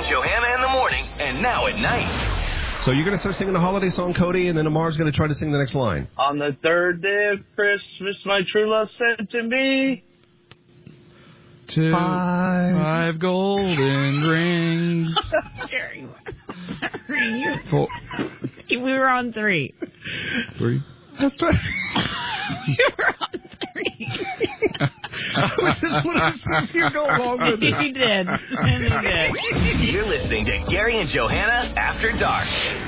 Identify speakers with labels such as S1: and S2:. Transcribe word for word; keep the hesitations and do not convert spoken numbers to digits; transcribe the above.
S1: Johanna in the morning and now at night.
S2: So you're going to start singing the holiday song, Cody, and then Amar's going to try to sing the next line.
S3: On the third day of Christmas, my true love sent to me.
S4: Two,
S5: Five.
S4: five golden rings.
S5: Gary.
S4: Four.
S5: We were on three.
S4: Three.
S5: we were on three.
S2: I was just going to see if you go along with it.
S5: You did. You did.
S1: You're listening to Gary and Johanna After Dark.